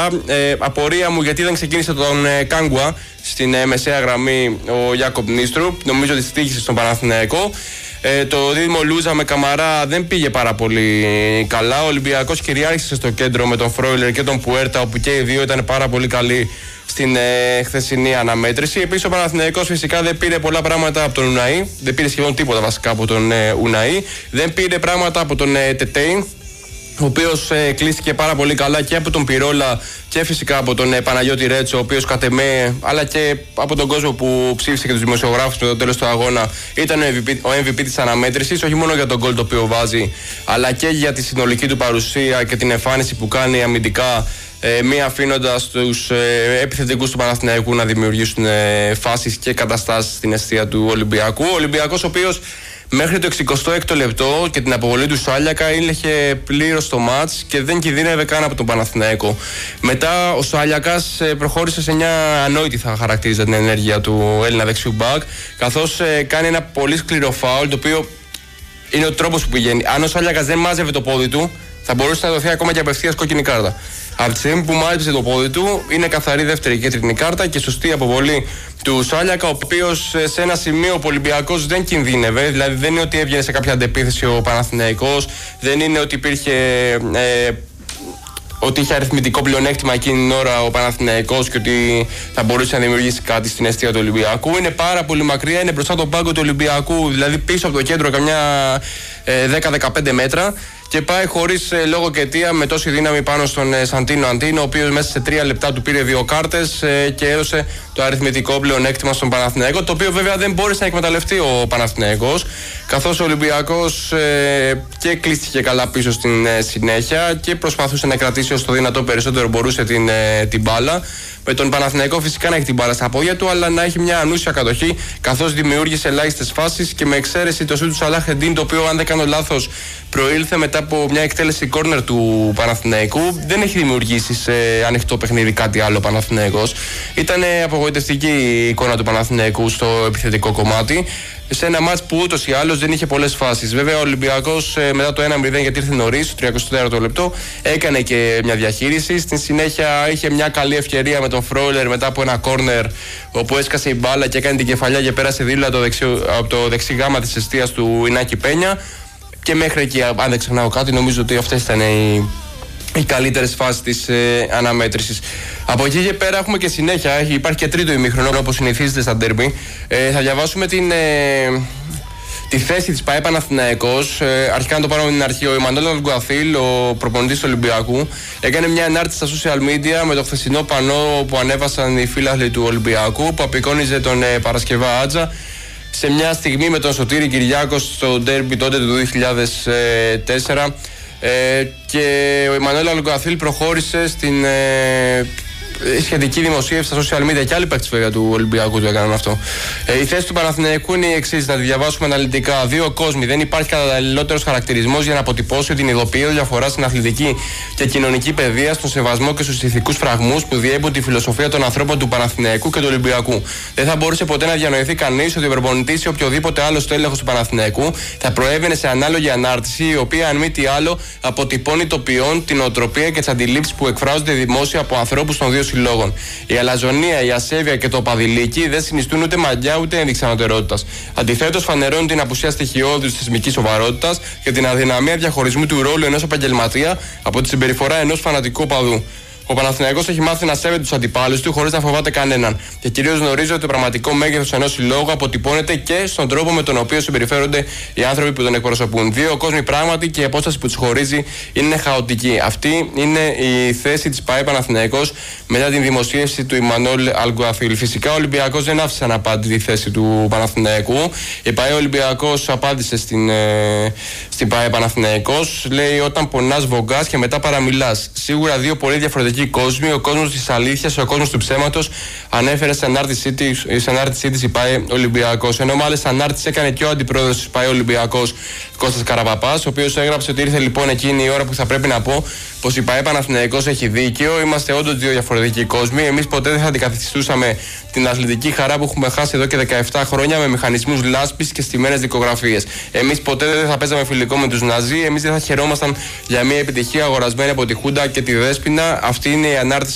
Απορία μου γιατί δεν ξεκίνησε τον Κάγκουα στην μεσαία γραμμή ο Γιάκοπ Νίστρουπ. Νομίζω ότι στοίχησε στον Παναθηναϊκό. Το δίδυμο Λούζα με Καμαρά δεν πήγε πάρα πολύ καλά. Ο Ολυμπιακός κυριάρχησε στο κέντρο με τον Φρόιλερ και τον Πουέρτα, όπου και οι δύο ήταν πάρα πολύ καλοί στην χθεσινή αναμέτρηση. Επίσης ο Παναθηναϊκός φυσικά δεν πήρε πολλά πράγματα από τον Ουναή. Δεν πήρε σχεδόν τίποτα βασικά από τον Ουναή. Δεν πήρε πράγματα από τον Τετέιν, ο οποίος κλείστηκε πάρα πολύ καλά και από τον Πυρόλα και φυσικά από τον Παναγιώτη Ρέτσο, ο οποίος κατ' εμέ, αλλά και από τον κόσμο που ψήφισε και τους δημοσιογράφους με το τέλος του αγώνα, ήταν ο MVP της αναμέτρησης, όχι μόνο για τον γκολ το οποίο βάζει, αλλά και για τη συνολική του παρουσία και την εμφάνιση που κάνει αμυντικά, μη αφήνοντας τους επιθετικούς του Παναθηναϊκού να δημιουργήσουν φάσεις και καταστάσεις στην εστία του Ολυμπιακού. Ο Ολυμπιακός, ο οποίος μέχρι το 66ο λεπτό και την αποβολή του Σάλιακα είχε πλήρως το μάτς και δεν κινδύνευε καν από τον Παναθηναϊκό. Μετά ο Σάλιακας προχώρησε σε μια ανόητη, θα χαρακτήριζα, την ενέργεια του Έλληνα δεξιού μπακ, καθώς κάνει ένα πολύ σκληρό φάουλ, το οποίο είναι ο τρόπος που πηγαίνει. Αν ο Σάλιακας δεν μάζευε το πόδι του, θα μπορούσε να δοθεί ακόμα και απευθείας κόκκινη κάρτα. Από τη στιγμή που μάζεψε το πόδι του, είναι καθαρή δεύτερη κίτρινη κάρτα και σωστή αποβολή του Σάλιακα, ο οποίος σε ένα σημείο ο Ολυμπιακός δεν κινδύνευε. Δηλαδή δεν είναι ότι έβγαινε σε κάποια αντεπίθεση ο Παναθηναϊκός, δεν είναι ότι υπήρχε. Ότι είχε αριθμητικό πλεονέκτημα εκείνη την ώρα ο Παναθηναϊκός και ότι θα μπορούσε να δημιουργήσει κάτι στην αιστεία του Ολυμπιακού. Είναι πάρα πολύ μακριά, είναι μπροστά τον πάγκο του Ολυμπιακού, δηλαδή πίσω από το κέντρο καμιά 10-15 μέτρα. Και πάει χωρίς λόγο και αιτία με τόση δύναμη πάνω στον Σαντίνο Αντίνο, ο οποίος μέσα σε 3 λεπτά του πήρε 2 κάρτες και έδωσε το αριθμητικό πλεονέκτημα στον Παναθηναϊκό, το οποίο βέβαια δεν μπόρεσε να εκμεταλλευτεί ο Παναθηναϊκός, καθώς ο Ολυμπιακός και κλείστηκε καλά πίσω στην συνέχεια και προσπαθούσε να κρατήσει όσο το δυνατό περισσότερο μπορούσε την μπάλα. Με τον Παναθηναϊκό φυσικά να έχει την μπάλα στα πόδια του, αλλά να έχει μια ανούσια κατοχή, καθώς δημιούργησε ελάχιστες φάσεις και με εξαίρεση το σούτ του Σαλάχ Εντίν, το οποίο, αν δεν κάνω λάθος, προήλθε μετά από μια εκτέλεση κόρνερ του Παναθηναϊκού. Δεν έχει δημιουργήσει σε ανοιχτό παιχνίδι κάτι άλλο ο Παναθηναϊκός. Ήταν απογοητευτική η εικόνα του Παναθηναϊκού στο επιθετικό κομμάτι, σε ένα μάτς που ούτως ή άλλως δεν είχε πολλές φάσεις. Βέβαια ο Ολυμπιακός μετά το 1-0, γιατί ήρθε νωρίς, το 34ο λεπτό, έκανε και μια διαχείριση. Στην συνέχεια είχε μια καλή ευκαιρία με τον Φρόιλερ μετά από ένα κόρνερ, όπου έσκασε η μπάλα και έκανε την κεφαλιά και πέρασε δίπλα από το δεξί γάμα της εστίας του Ινάκη Πένια. Και μέχρι εκεί, αν δεν ξεχνάω κάτι, νομίζω ότι αυτές ήταν οι καλύτερες φάσεις της αναμέτρησης. Από εκεί και πέρα έχουμε και συνέχεια, υπάρχει και τρίτο ημίχρονο όπως συνηθίζεται στα ντέρμπι. Θα διαβάσουμε τη θέση της ΠΑΕ Παναθηναϊκός. Αρχικά να το πάρουμε την αρχή. Ο Εμμανουέλ Αλγκουαθίλ, ο προπονητής του Ολυμπιακού, έκανε μια ανάρτηση στα social media με το χθεσινό πανό που ανέβασαν οι φίλαθλοι του Ολυμπιακού, που απεικόνιζε τον Παρασκευά Άτζα σε μια στιγμή με τον Σωτήρη Κυριάκο στο ντέρμπι τότε του 2004. Και ο Εμμανουέλ Αλγκουαθίλ προχώρησε στην σχετική δημοσίευση στα social media, και άλλοι παίκτες βέβαια του Ολυμπιακού το έκαναν αυτό. Η θέση του Παναθηναϊκού είναι η εξής, να τη διαβάσουμε αναλυτικά. 2 κόσμοι. Δεν υπάρχει καταλληλότερος χαρακτηρισμός για να αποτυπώσει την ειδοποιή διαφορά στην αθλητική και κοινωνική παιδεία, στον σεβασμό και στους ηθικούς φραγμούς που διέπουν τη φιλοσοφία των ανθρώπων του Παναθηναϊκού και του Ολυμπιακού. Δεν θα μπορούσε ποτέ να διανοηθεί κανείς ότι ο προπονητής ή οποιοδήποτε άλλο στέλεχος του Παναθηναϊκού θα προέβαινε σε ανάλογη ανάρτηση, η οποία, αν μη τι άλλο, αποτυπώνει το ποιόν, την οτροπία και τις αντιλήψεις που εκφράζονται δημόσια από ανθρώπους των δύο συλλόγων. Η αλαζονία, η ασέβεια και το παδιλίκι δεν συνιστούν ούτε μαγιά ούτε ένδειξη ανωτερότητας. Αντιθέτως, φανερώνουν την απουσία στοιχειώδους θεσμικής σοβαρότητας και την αδυναμία διαχωρισμού του ρόλου ενός επαγγελματία από τη συμπεριφορά ενός φανατικού οπαδού. Ο Παναθηναϊκός έχει μάθει να σέβεται τους αντιπάλους του χωρίς να φοβάται κανέναν. Και κυρίως γνωρίζει ότι το πραγματικό μέγεθος ενός συλλόγου αποτυπώνεται και στον τρόπο με τον οποίο συμπεριφέρονται οι άνθρωποι που τον εκπροσωπούν. 2 κόσμοι πράγματι, και η απόσταση που τους χωρίζει είναι χαοτική. Αυτή είναι η θέση της ΠΑΕ Παναθηναϊκός μετά την δημοσίευση του Εμμανουέλ Αλγκουαθίλ. Φυσικά ο Ολυμπιακός δεν άφησε αναπάντητη τη θέση του Παναθηναϊκού. Η ΠΑΕ Ολυμπιακός απάντησε στην ΠΑΕ Παναθηναϊκός. Λέει: όταν πονάς, βογκάς και μετά παραμιλάς. Σίγουρα 2 πολύ διαφορετικοί κόσμοι, ο κόσμος της αλήθειας, ο κόσμος του ψέματος, ανέφερε στην ανάρτησή της η ΠΑΕ Ολυμπιακός. Ενώ μάλιστα ανάρτηση έκανε και ο αντιπρόεδρος της ΠΑΕ Ολυμπιακός, Κώστας Καραπαπάς, ο οποίος έγραψε ότι ήρθε λοιπόν εκείνη η ώρα που θα πρέπει να πω πως η ΠΑΕ Παναθηναϊκός έχει δίκαιο. Είμαστε όντως 2 διαφορετικοί κόσμοι. Εμείς ποτέ δεν θα αντικαθιστούσαμε την αθλητική χαρά που έχουμε χάσει εδώ και 17 χρόνια με μηχανισμούς λάσπης και στημένες δικογραφίες. Εμείς ποτέ δεν θα παίζαμε φιλικό με τους Ναζί. Εμείς δεν θα χαιρόμασταν για μια επιτυχία αγορασμένη από τη Χούντα και τη Δέσποινα. Αυτή είναι η ανάρτηση